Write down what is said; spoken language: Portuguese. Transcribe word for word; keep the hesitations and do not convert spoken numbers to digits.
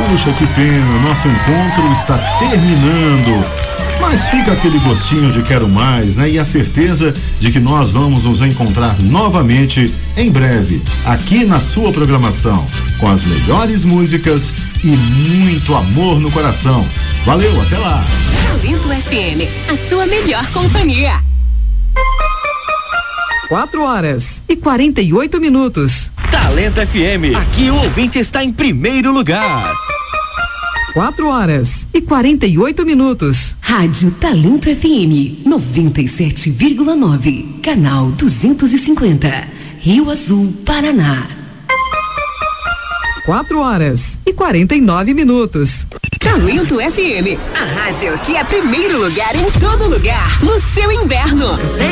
Puxa, que pena, nosso encontro está terminando. Mas fica aquele gostinho de quero mais, né? E a certeza de que nós vamos nos encontrar novamente em breve, aqui na sua programação, com as melhores músicas e muito amor no coração. Valeu, até lá! Talento F M, a sua melhor companhia. Quatro horas e quarenta e oito minutos. Talento F M, aqui o ouvinte está em primeiro lugar. Quatro horas e quarenta e oito minutos. Rádio Talento F M, noventa e sete vírgula nove, canal duzentos e cinquenta, Rio Azul, Paraná. Quatro horas e quarenta e nove minutos. Talento F M, a rádio que é primeiro lugar em todo lugar, no seu inverno.